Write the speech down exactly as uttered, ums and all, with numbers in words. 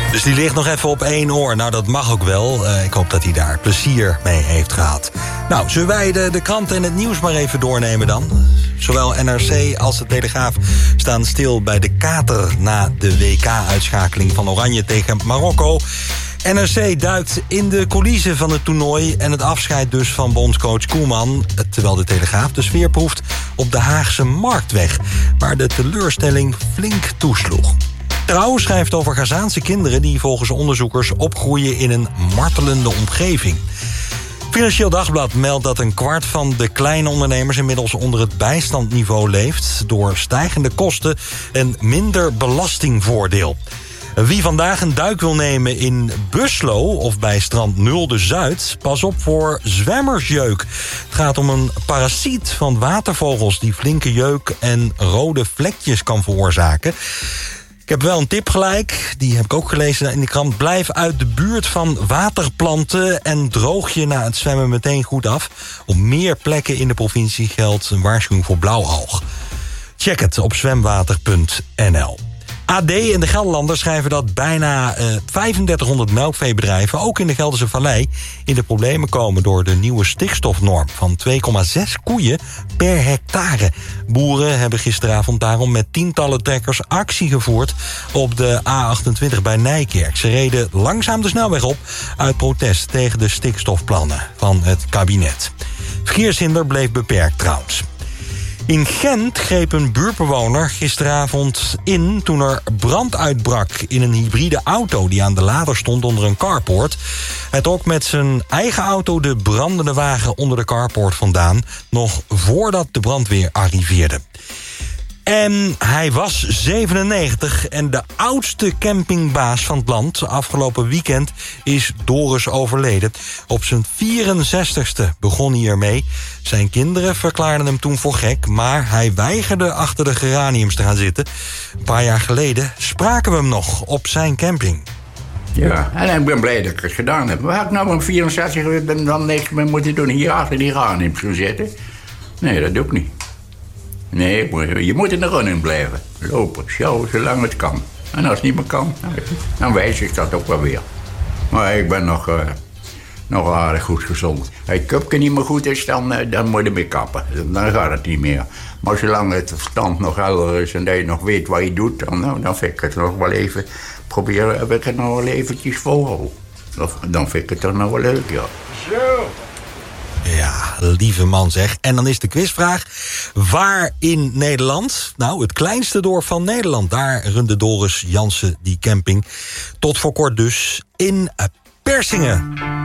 Dus die ligt nog even op één oor. Nou, dat mag ook wel. Uh, ik hoop dat hij daar plezier mee heeft gehad. Nou, zullen wij de, de krant en het nieuws maar even doornemen dan? Zowel N R C als de Telegraaf staan stil bij de kater na de W K-uitschakeling van Oranje tegen Marokko. N R C duikt in de coulissen van het toernooi en het afscheid dus van bondscoach Koeman, terwijl de Telegraaf de sfeer proeft op de Haagse Marktweg, waar de teleurstelling flink toesloeg. Trouw schrijft over Gazaanse kinderen die volgens onderzoekers opgroeien in een martelende omgeving. Financieel Dagblad meldt dat een kwart van de kleine ondernemers inmiddels onder het bijstandniveau leeft door stijgende kosten en minder belastingvoordeel. Wie vandaag een duik wil nemen in Buslo of bij strand Nulde Zuid, pas op voor zwemmersjeuk. Het gaat om een parasiet van watervogels die flinke jeuk en rode vlekjes kan veroorzaken. Ik heb wel een tip gelijk, die heb ik ook gelezen in de krant. Blijf uit de buurt van waterplanten en droog je na het zwemmen meteen goed af. Op meer plekken in de provincie geldt een waarschuwing voor blauwalg. Check het op zwemwater punt n l. A D en de Gelderlander schrijven dat bijna uh, vijfendertighonderd melkveebedrijven, ook in de Gelderse Vallei, in de problemen komen door de nieuwe stikstofnorm van twee komma zes koeien per hectare. Boeren hebben gisteravond daarom met tientallen trekkers actie gevoerd op de A achtentwintig bij Nijkerk. Ze reden langzaam de snelweg op uit protest tegen de stikstofplannen van het kabinet. Verkeershinder bleef beperkt trouwens. In Gent greep een buurtbewoner gisteravond in toen er brand uitbrak in een hybride auto die aan de lader stond onder een carport. Hij trok met zijn eigen auto de brandende wagen onder de carport vandaan, nog voordat de brandweer arriveerde. En hij was zevenennegentig en de oudste campingbaas van het land. Afgelopen weekend is Doris overleden. Op zijn vierenzestigste begon hij ermee. Zijn kinderen verklaarden hem toen voor gek, maar hij weigerde achter de geraniums te gaan zitten. Een paar jaar geleden spraken we hem nog op zijn camping. Ja, en ik ben blij dat ik het gedaan heb. Waar had ik nou een vierenzestig ben dan niks meer moeten doen? Hier achter die geraniums gaan zitten? Nee, dat doe ik niet. Nee, je moet in de running blijven. Lopen, sjouwen, zolang het kan. En als het niet meer kan, dan wijs ik dat ook wel weer. Maar ik ben nog, uh, nog aardig goed gezond. Als het cupje niet meer goed is, dan, uh, dan moet je mee kappen. Dan gaat het niet meer. Maar zolang het verstand nog helder is en dat je nog weet wat je doet, dan, nou, dan vind ik het nog wel even... Proberen heb ik het nog wel eventjes volhouden. Dan vind ik het toch nog wel leuk, ja. Zo. Ja, lieve man zeg. En dan is de quizvraag. Waar in Nederland? Nou, het kleinste dorp van Nederland. Daar runde Doris Jansen die camping. Tot voor kort dus in Persingen.